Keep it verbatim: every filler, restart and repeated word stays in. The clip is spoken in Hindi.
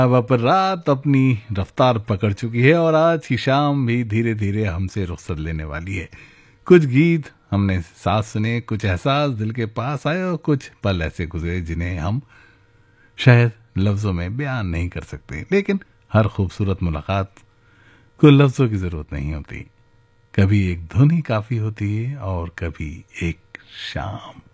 अब अब रात अपनी रफ्तार पकड़ चुकी है और आज की शाम भी धीरे धीरे हमसे रुखसत लेने वाली है। कुछ गीत हमने साथ सुने, कुछ एहसास दिल के पास आए और कुछ पल ऐसे गुजरे जिन्हें हम शायद लफ्जों में बयान नहीं कर सकते। लेकिन हर खूबसूरत मुलाकात को लफ्जों की जरूरत नहीं होती। कभी एक धुन ही काफी होती है और कभी एक शाम।